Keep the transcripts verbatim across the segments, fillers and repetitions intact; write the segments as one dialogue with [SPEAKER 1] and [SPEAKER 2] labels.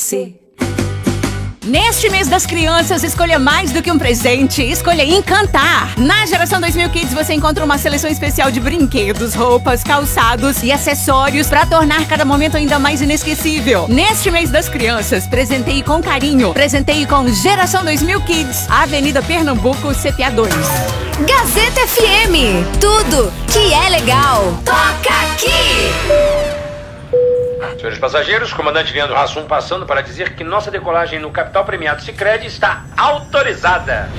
[SPEAKER 1] você.
[SPEAKER 2] Neste mês das crianças, escolha mais do que um presente, escolha encantar. Na Geração dois mil Kids você encontra uma seleção especial de brinquedos, roupas, calçados e acessórios para tornar cada momento ainda mais inesquecível. Neste mês das crianças, presenteie com carinho. Presenteie com Geração dois mil Kids, Avenida Pernambuco, C P A dois.
[SPEAKER 1] Gazeta F M, tudo que é legal. Toca aqui!
[SPEAKER 3] Senhores passageiros, comandante Leandro Hassum passando para dizer que nossa decolagem no Capital Premiado Sicredi está autorizada.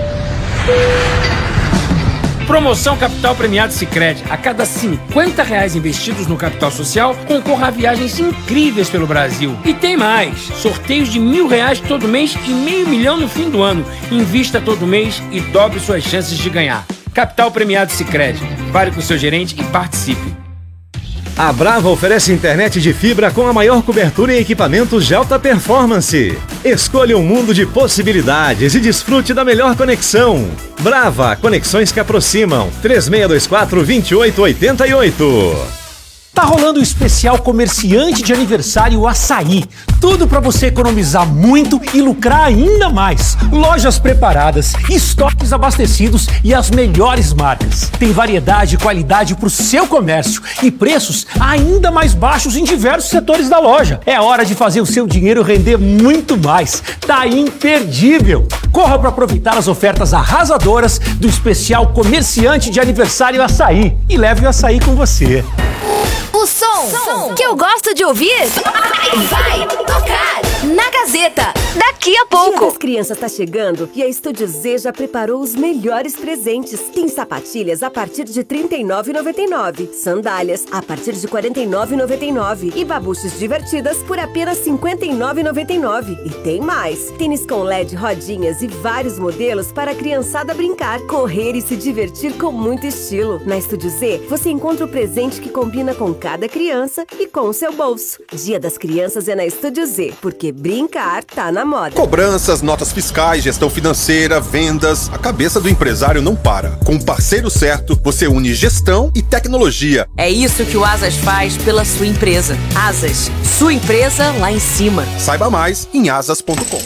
[SPEAKER 4] Promoção Capital Premiado Sicredi. A cada cinquenta reais investidos no capital social, concorra a viagens incríveis pelo Brasil. E tem mais. Sorteios de mil reais todo mês e meio milhão no fim do ano. Invista todo mês e dobre suas chances de ganhar. Capital Premiado Sicredi. Fale com seu gerente e participe.
[SPEAKER 5] A Brava oferece internet de fibra com a maior cobertura em equipamentos de alta performance. Escolha um mundo de possibilidades e desfrute da melhor conexão. Brava, conexões que aproximam. três seis dois quatro, dois oito oito oito.
[SPEAKER 6] Tá rolando o especial comerciante de aniversário Açaí. Tudo para você economizar muito e lucrar ainda mais. Lojas preparadas, estoques abastecidos e as melhores marcas. Tem variedade e qualidade para o seu comércio e preços ainda mais baixos em diversos setores da loja. É hora de fazer o seu dinheiro render muito mais. Tá imperdível. Corra para aproveitar as ofertas arrasadoras do especial comerciante de aniversário Açaí e leve o açaí com você.
[SPEAKER 1] O som, som que eu gosto de ouvir vai tocar na Gazeta daqui a pouco.
[SPEAKER 7] O Dia das Crianças tá chegando e a Estúdio Z já preparou os melhores presentes. Tem sapatilhas a partir de trinta e nove reais e noventa e nove centavos, sandálias a partir de quarenta e nove reais e noventa e nove centavos e babuches divertidas por apenas cinquenta e nove reais e noventa e nove centavos. E tem mais. Tênis com L E D, rodinhas e vários modelos para a criançada brincar, correr e se divertir com muito estilo. Na Estúdio Z, você encontra o presente que combina com cada criança e com o seu bolso. Dia das Crianças é na Estúdio Z, porque brincar tá na moda.
[SPEAKER 8] Cobranças, notas fiscais, gestão financeira, vendas. A cabeça do empresário não para. Com o parceiro certo, você une gestão e tecnologia.
[SPEAKER 9] É isso que o Asas faz pela sua empresa. Asas, sua empresa lá em cima.
[SPEAKER 8] Saiba mais em asas ponto com.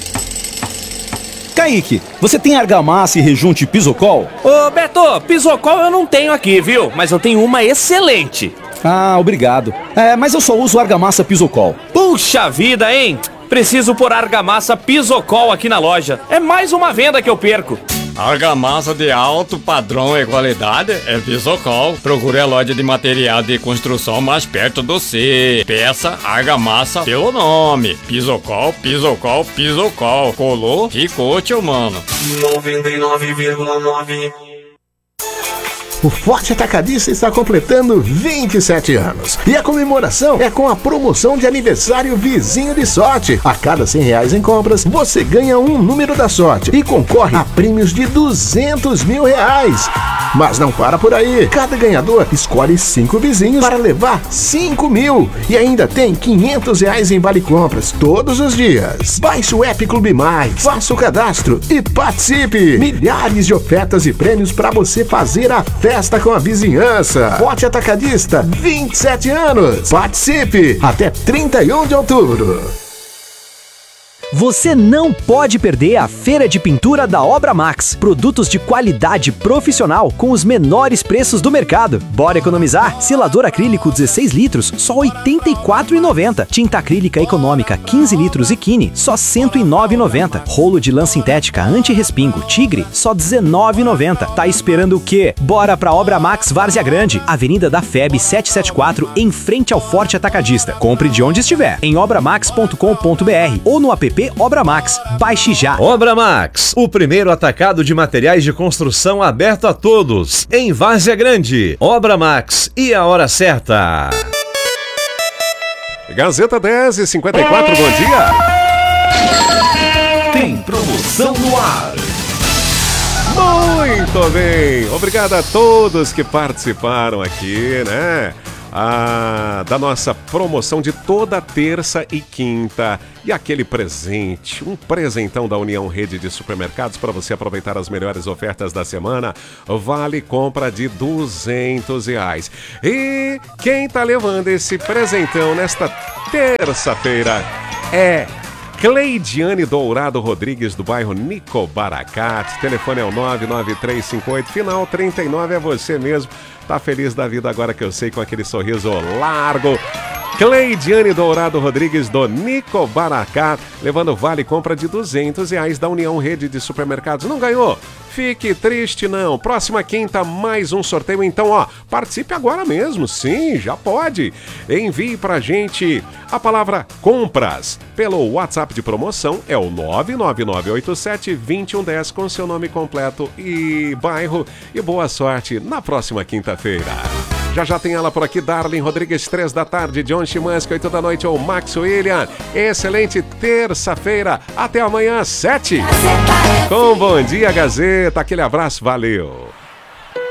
[SPEAKER 10] Kaique, você tem argamassa e rejunte Pisocol?
[SPEAKER 11] Ô Beto, Pisocol eu não tenho aqui, viu? Mas eu tenho uma excelente.
[SPEAKER 10] Ah, obrigado. É, mas eu só uso argamassa Pisocol.
[SPEAKER 11] Puxa vida, hein? Preciso pôr argamassa Pisocol aqui na loja. É mais uma venda que eu perco.
[SPEAKER 12] Argamassa de alto padrão e qualidade é Pisocol. Procure a loja de material de construção mais perto do C. Peça argamassa pelo nome. Pisocol, Pisocol, Pisocol. Colou, ficou, tio mano.
[SPEAKER 13] noventa e nove vírgula nove.
[SPEAKER 14] O Forte Atacadista está completando vinte e sete anos. E a comemoração é com a promoção de aniversário Vizinho de Sorte. A cada cem reais em compras, você ganha um número da sorte e concorre a prêmios de duzentos mil reais. Mas não para por aí. Cada ganhador escolhe cinco vizinhos para levar cinco mil. E ainda tem quinhentos reais em vale compras todos os dias. Baixe o app Clube Mais, faça o cadastro e participe. Milhares de ofertas e prêmios para você fazer a festa com a vizinhança. Forte Atacadista, vinte e sete anos. Participe até trinta e um de outubro.
[SPEAKER 15] Você não pode perder a Feira de Pintura da Obra Max. Produtos de qualidade profissional com os menores preços do mercado. Bora economizar? Selador acrílico dezesseis litros, só oitenta e quatro reais e noventa centavos. Tinta acrílica econômica quinze litros e Kine, só cento e nove reais e noventa centavos. Rolo de lã sintética anti-respingo Tigre, só dezenove reais e noventa centavos. Tá esperando o quê? Bora pra Obra Max Várzea Grande, Avenida da F E B setecentos e setenta e quatro, em frente ao Forte Atacadista. Compre de onde estiver, em obra max ponto com ponto b r ou no app Obra Max. Baixe já.
[SPEAKER 5] Obra Max, o primeiro atacado de materiais de construção aberto a todos, em Várzea Grande. Obra Max e a hora certa.
[SPEAKER 16] Gazeta dez e cinquenta e quatro, bom dia.
[SPEAKER 17] Tem promoção no ar.
[SPEAKER 16] Muito bem, obrigado a todos que participaram aqui, né? Ah, da nossa promoção de toda terça e quinta. E aquele presente, um presentão da União Rede de Supermercados para você aproveitar as melhores ofertas da semana. Vale compra de duzentos reais. E quem tá levando esse presentão nesta terça-feira é Cleidiane Dourado Rodrigues, do bairro Nicobaracate. Telefone é o nove nove três cinco oito, final trinta e nove. É você mesmo. Tá feliz da vida agora que eu sei, com aquele sorriso largo. Cleidiane Dourado Rodrigues, do Nicobaracate, levando vale compra de duzentos reais da União Rede de Supermercados. Não ganhou? Fique triste não. Próxima quinta, mais um sorteio. Então, ó, participe agora mesmo. Sim, já pode. Envie pra gente a palavra compras pelo WhatsApp de promoção. É o nove nove nove oito sete, dois um um zero com seu nome completo e bairro. E boa sorte na próxima quinta-feira. Já já tem ela por aqui, Darlene Rodrigues, três da tarde, John Chimansky, oito da noite, ou Max William. Excelente terça-feira, até amanhã, sete. Com Bom Dia Gazeta, aquele abraço, valeu.